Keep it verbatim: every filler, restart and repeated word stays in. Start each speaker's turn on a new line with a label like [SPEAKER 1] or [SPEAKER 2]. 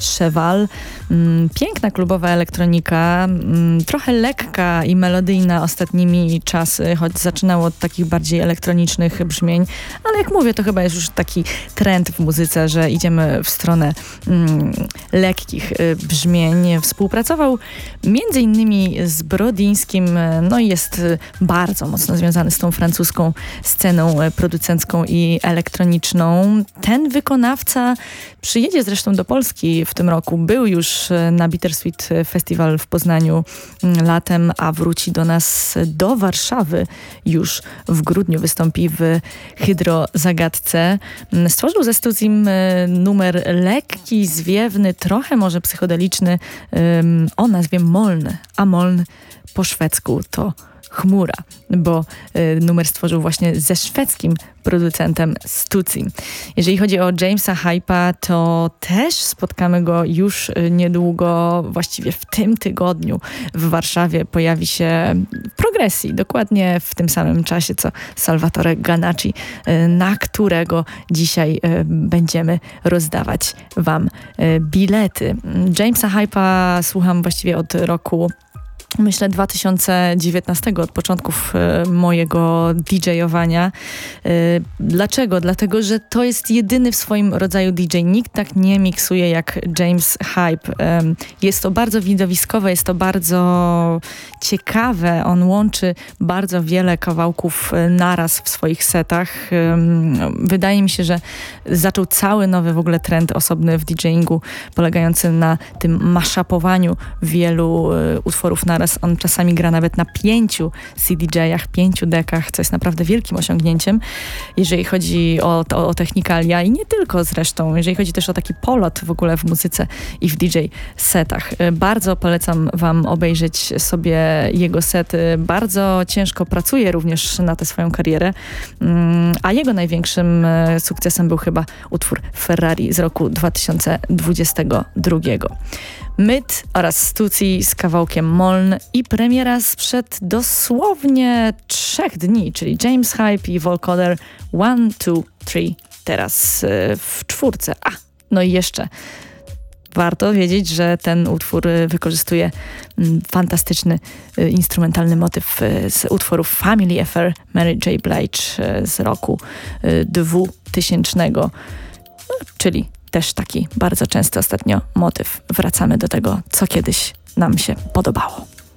[SPEAKER 1] Cheval. Mm, piękna klubowa elektronika, mm, trochę lekka i melodyjna ostatnimi czasy, choć zaczynało od takich bardziej elektronicznych brzmień, ale jak mówię, to chyba jest już taki trend w muzyce, że idziemy w stronę mm, lekkich y, brzmień. Współpracował między innymi z Brodyńskim, no i jest y, bardzo mocno związany z tą francuską sceną y, producencką i elektroniczną. Ten wykonawca przyjedzie zresztą do Polski w tym roku. Był już na Bittersweet Festival w Poznaniu latem, a wróci do nas do Warszawy już w grudniu. Wystąpi w Hydrozagadce. Stworzył ze Stuzim numer lekki, zwiewny, trochę może psychodeliczny o nazwie Moln, a Moln po szwedzku to chmura, bo y, numer stworzył właśnie ze szwedzkim producentem Stuzi. Jeżeli chodzi o Jamesa Hype'a, to też spotkamy go już y, niedługo, właściwie w tym tygodniu w Warszawie pojawi się w Progresji, dokładnie w tym samym czasie co Salvatore Ganacci, y, na którego dzisiaj y, będziemy rozdawać wam y, bilety. Jamesa Hype'a słucham właściwie od roku myślę dwa tysiące dziewiętnastego, od początków y, mojego didżejowania. Y, dlaczego? Dlatego, że to jest jedyny w swoim rodzaju D J. Nikt tak nie miksuje jak James Hype. Y, jest to bardzo widowiskowe, jest to bardzo ciekawe. On łączy bardzo wiele kawałków naraz w swoich setach. Y, wydaje mi się, że zaczął cały nowy w ogóle trend osobny w DJingu, polegający na tym mashupowaniu wielu y, utworów naraz. On czasami gra nawet na pięciu C D J-ach, pięciu dekach, co jest naprawdę wielkim osiągnięciem, jeżeli chodzi o, o, o technikalia i nie tylko zresztą, jeżeli chodzi też o taki polot w ogóle w muzyce i w D J setach. Bardzo polecam wam obejrzeć sobie jego sety. Bardzo ciężko pracuje również na tę swoją karierę, a jego największym sukcesem był chyba utwór Ferrari z roku dwa tysiące dwudziestego drugiego. Myth oraz Stuzi z kawałkiem Moln i premiera sprzed dosłownie trzech dni, czyli James Hype i Volcoder one, two, three, teraz w czwórce. A, no i jeszcze warto wiedzieć, że ten utwór wykorzystuje fantastyczny instrumentalny motyw z utworów Family Affair Mary J. Blige z roku dwutysięcznego, no, czyli też taki bardzo częsty ostatnio motyw. Wracamy do tego, co kiedyś nam się podobało.